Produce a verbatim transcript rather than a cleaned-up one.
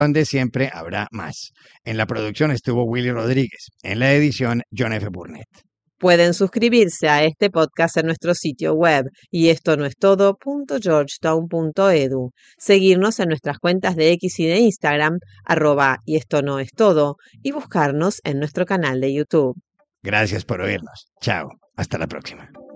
donde siempre habrá más. En la producción estuvo Willy Rodríguez, en la edición John F. Burnett. Pueden suscribirse a este podcast en nuestro sitio web y esto no es todo punto georgetown punto edu, seguirnos en nuestras cuentas de X y de Instagram, arroba y esto no es todo, y buscarnos en nuestro canal de YouTube. Gracias por oírnos. Chao. Hasta la próxima.